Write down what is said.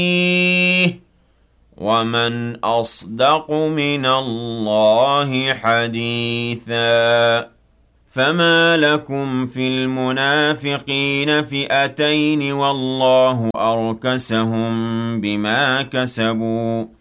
وَمَنْ أَصْدَقُ مِنَ اللَّهِ حَدِيثًا فَمَا لَكُمْ فِي الْمُنَافِقِينَ فِئَتَيْنِ وَاللَّهُ أَرْكَسَهُم بِمَا كَسَبُوا